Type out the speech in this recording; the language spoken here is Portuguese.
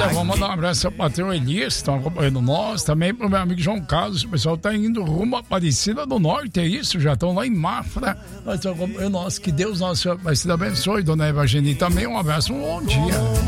vamos mandar um abraço pro patrão Elias, que estão acompanhando nós, também pro meu amigo João Carlos, o pessoal tá indo rumo a Aparecida do Norte, é isso, já estão lá em Mafra, nós estamos acompanhando nós, que Deus nosso Senhor Aparecida abençoe, dona Eva Geni também, um abraço, um bom dia.